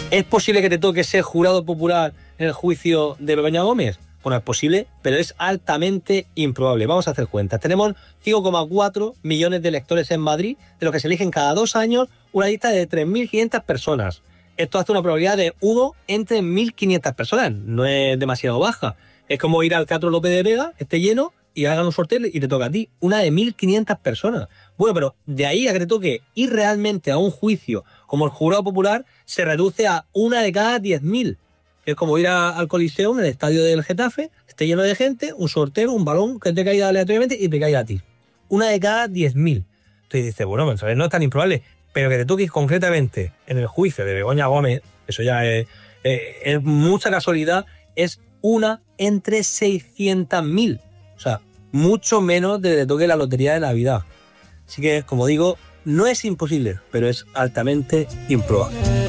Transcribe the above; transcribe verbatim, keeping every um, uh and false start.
¿Es posible que te toque ser jurado popular en el juicio de Begoña Gómez? Bueno, es posible, pero es altamente improbable. Vamos a hacer cuentas. Tenemos cinco coma cuatro millones de electores en Madrid, de los que se eligen cada dos años una lista de tres mil quinientas personas. Esto hace una probabilidad de uno entre mil quinientas personas. No es demasiado baja. Es como ir al Teatro López de Vega, esté lleno, y hagan un sorteo y te toca a ti. Una de mil quinientas personas. Bueno, pero de ahí a que te toque ir realmente a un juicio como el jurado popular, se reduce a una de cada diez mil. Es como ir a, al Coliseo, en el estadio del Getafe, esté lleno de gente, un sorteo, un balón que te caiga aleatoriamente y te caiga a ti. Una de cada diez mil. Entonces dices, bueno, ¿sabes? No es tan improbable, pero que te toques concretamente en el juicio de Begoña Gómez, eso ya es, es, es mucha casualidad, es una entre seiscientas mil. O sea, mucho menos de que te toque la lotería de Navidad. Así que, como digo, no es imposible, pero es altamente improbable.